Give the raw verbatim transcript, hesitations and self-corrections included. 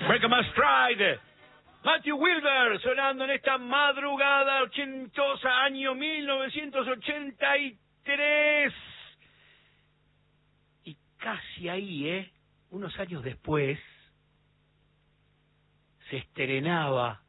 Break My Stride. Matthew Wilber sonando en esta madrugada ochentosa, año mil novecientos ochenta y tres. Y casi ahí, ¿eh? Unos años después, se estrenaba